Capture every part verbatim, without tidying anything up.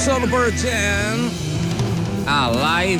Super Jam, Alive.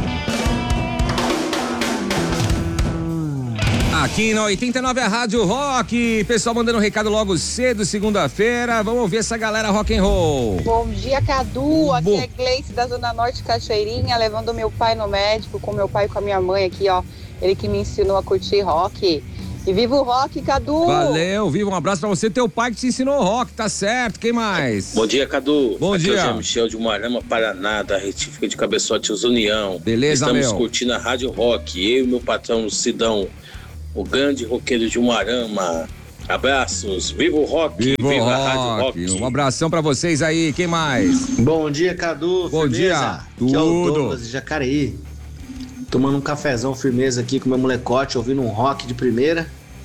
Aqui na oitenta e nove a Rádio Rock, pessoal mandando um recado logo cedo, segunda-feira. Vamos ouvir essa galera rock and roll. Bom dia, Cadu. Aqui Bo... é Gleice da Zona Norte Cachoeirinha, levando meu pai no médico, com meu pai e com a minha mãe aqui, ó. Ele que me ensinou a curtir rock. E viva o rock, Cadu! Valeu, viva, um abraço pra você, teu pai que te ensinou rock, tá certo, quem mais? Bom dia, Cadu. Bom Aqui dia. é o Jean Michel de Umarama, Paraná, da Retífica de Cabeçotes União. Beleza, Estamos meu. curtindo a Rádio Rock, eu e meu patrão Sidão, o grande roqueiro de Umarama. Abraços, viva o rock, viva, viva rock. a Rádio Rock. Um abração pra vocês aí, quem mais? Bom dia, Cadu. Bom firmeza? dia, Aqui é o tudo. Douglas de Jacareí. Tomando um cafezão firmeza aqui com meu molecote, ouvindo um rock de primeira.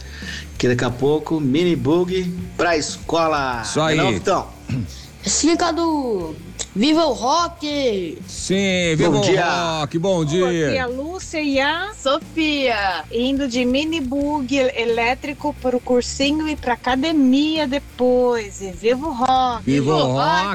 Que daqui a pouco, mini bug pra escola. Isso aí. Não, então. Sim, Cadu. Viva o rock! Sim, viva Bom o dia. rock, bom dia. Aqui é a Lúcia e a Sofia, indo de mini bug elétrico para o cursinho e para academia depois. E viva o rock! Viva o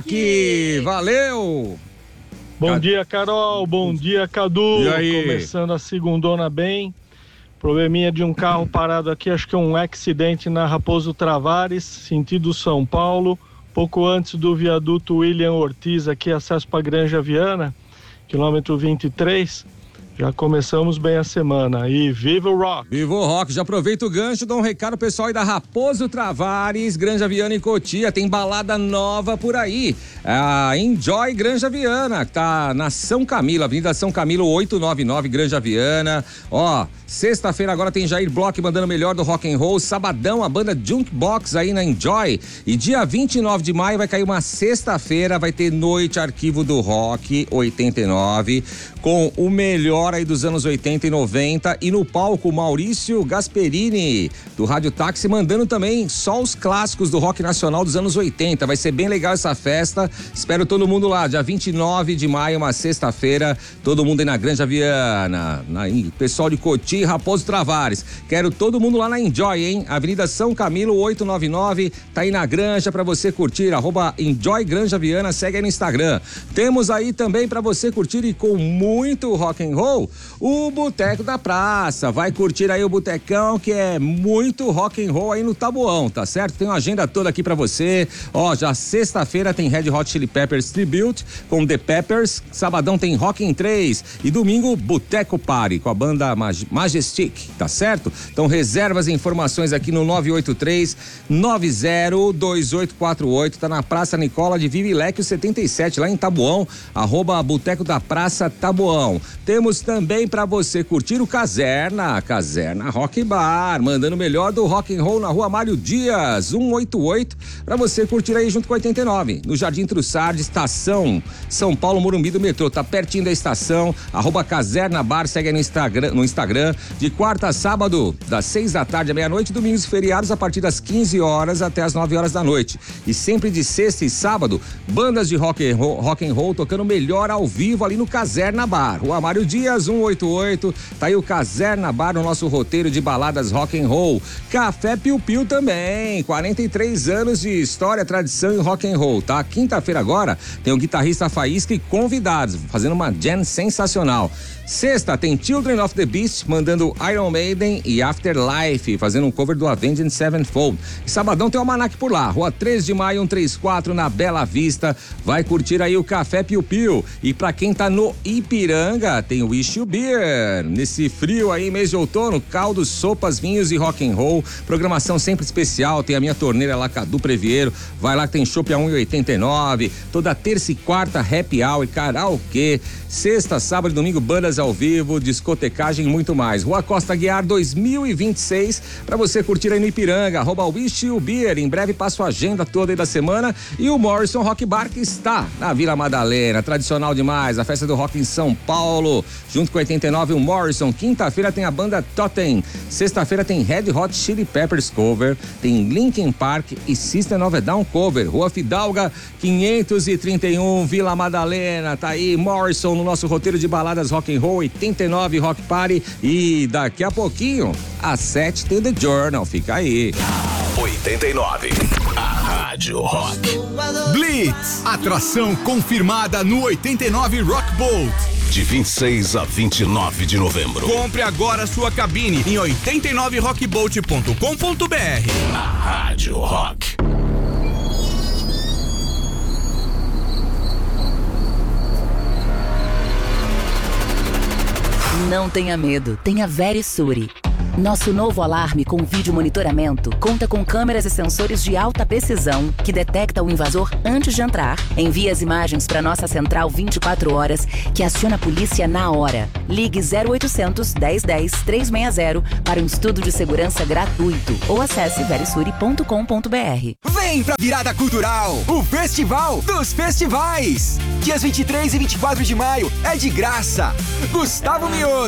rock! Valeu! Bom Cadu. dia, Carol. Bom dia, Cadu. E aí? Começando a segundona bem. Probleminha de um carro parado aqui, acho que é um acidente na Raposo Travares, sentido São Paulo, pouco antes do viaduto William Ortiz, aqui acesso para Granja Viana, quilômetro vinte e três. Já começamos bem a semana. E viva o rock! Viva o rock! Já aproveita o gancho, dá um recado pessoal aí da Raposo Travares, Granja Viana e Cotia. Tem balada nova por aí. A Enjoy Granja Viana, que tá na São Camilo, Avenida São Camilo oitocentos e noventa e nove, Granja Viana. Ó, sexta-feira agora tem Jair Bloch mandando melhor do rock and roll. Sabadão, a banda Junkbox aí na Enjoy. E dia vinte e nove de maio vai cair uma sexta-feira, vai ter Noite Arquivo do Rock oitenta e nove, com o melhor aí dos anos oitenta e noventa, e no palco Maurício Gasperini do Rádio Táxi mandando também só os clássicos do rock nacional dos anos oitenta. Vai ser bem legal essa festa, espero todo mundo lá, dia vinte e nove de maio, uma sexta-feira, todo mundo aí na Granja Viana, na, pessoal de Coti, Raposo Travares, quero todo mundo lá na Enjoy, hein? Avenida São Camilo oitocentos e noventa e nove, tá aí na Granja pra você curtir, arroba Enjoy Granja Viana, segue aí no Instagram. Temos aí também pra você curtir e com muito rock and roll, o Boteco da Praça. Vai curtir aí o Botecão, que é muito rock and roll aí no Taboão, tá certo? Tem uma agenda toda aqui pra você. Ó, já sexta-feira tem Red Hot Chili Peppers Tribute com The Peppers. Sabadão tem Rock in três e domingo Boteco Party com a banda Maj- Majestic, tá certo? Então reservas e informações aqui no nove oito três, nove zero dois oito quatro oito. Tá na Praça Nicola de Vivileque setenta e sete, lá em Taboão, arroba Boteco da Praça Taboão. Temos também pra você curtir o Caserna, Caserna Rock Bar, mandando o melhor do rock and roll na rua Mário Dias, cento e oitenta e oito, pra você curtir aí junto com oitenta e nove, no Jardim Trussardi, estação São Paulo, Morumbi do metrô, tá pertinho da estação, arroba Caserna Bar, segue aí no Instagram, no Instagram, de quarta a sábado, das seis da tarde à meia-noite, domingos e feriados a partir das quinze horas até as nove horas da noite. E sempre de sexta e sábado, bandas de rock and roll, rock and roll tocando melhor ao vivo ali no Caserna Bar, rua Mário Dias, cento e oitenta e oito, tá aí o Caserna Bar no nosso roteiro de baladas rock and roll. Café Piu Piu também, quarenta e três anos de história, tradição e rock and roll, tá? Quinta-feira agora tem o guitarrista Faísca e convidados, fazendo uma jam sensacional. Sexta tem Children of the Beast mandando Iron Maiden e Afterlife, fazendo um cover do Avenged Sevenfold. E sabadão tem o Almanac por lá, rua três de maio, cento e trinta e quatro, na Bela Vista. Vai curtir aí o Café Piu Piu. E pra quem tá no Ipiranga, tem o Wish You Beer. Nesse frio aí, mês de outono, caldos, sopas, vinhos e rock and roll. Programação sempre especial, tem a minha torneira lá, Cadu Previeiro. Vai lá que tem chopp a um e oitenta e nove. Toda terça e quarta, happy hour, karaokê. Sexta, sábado e domingo, bandas ao vivo, discotecagem e muito mais. Rua Costa Guiar dois mil e vinte e seis, pra você curtir aí no Ipiranga, arroba Wish You Beer. Em breve passo a agenda toda aí da semana. E o Morrison Rock Bar, que está na Vila Madalena, tradicional demais, a festa do rock em São Paulo, junto com oitenta e nove, o Morrison. Quinta-feira tem a banda Totem, sexta-feira tem Red Hot Chili Peppers cover, tem Linkin Park e System of a Down cover. Rua Fidalga quinhentos e trinta e um, Vila Madalena, tá aí Morrison no nosso roteiro de baladas rock and roll, oitenta e nove Rock Party. E daqui a pouquinho, às sete tem The Journal, fica aí. oitenta e nove, a Rádio Rock. Blitz, atração confirmada no oitenta e nove Rock Boat. De vinte e seis a vinte e nove de novembro. Compre agora sua cabine em oitenta e nove rock boat ponto com ponto b r. Na Rádio Rock. Não tenha medo, tenha Verisure. Nosso novo alarme com vídeo monitoramento conta com câmeras e sensores de alta precisão que detecta o invasor antes de entrar, envia as imagens para nossa central vinte e quatro horas, que aciona a polícia na hora. Ligue zero oitocentos, dez dez, trezentos e sessenta para um estudo de segurança gratuito ou acesse verisure ponto com ponto b r. Vem pra Virada Cultural, o Festival dos Festivais. Dias vinte e três e vinte e quatro de maio é de graça. Gustavo Mioto,